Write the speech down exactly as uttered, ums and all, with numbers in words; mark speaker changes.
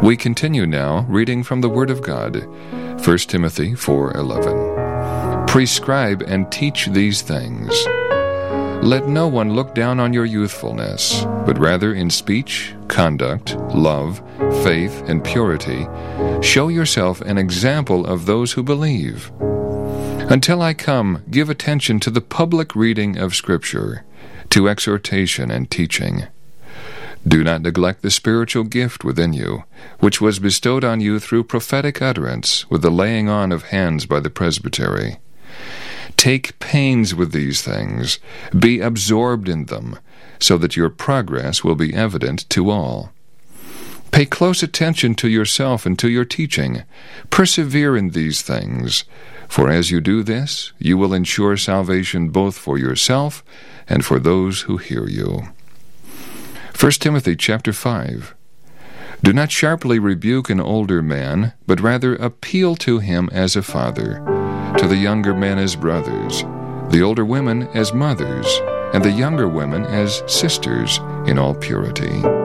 Speaker 1: We continue now reading from the Word of God, First Timothy four eleven. Prescribe and teach these things. Let no one look down on your youthfulness, but rather in speech, conduct, love, faith, and purity, show yourself an example of those who believe. Until I come, give attention to the public reading of Scripture, to exhortation and teaching. Do not neglect the spiritual gift within you, which was bestowed on you through prophetic utterance with the laying on of hands by the presbytery. Take pains with these things, be absorbed in them, so that your progress will be evident to all. Pay close attention to yourself and to your teaching. Persevere in these things, for as you do this, you will ensure salvation both for yourself and for those who hear you. First Timothy chapter five. Do not sharply rebuke an older man, but rather appeal to him as a father, to the younger men as brothers, the older women as mothers, and the younger women as sisters in all purity.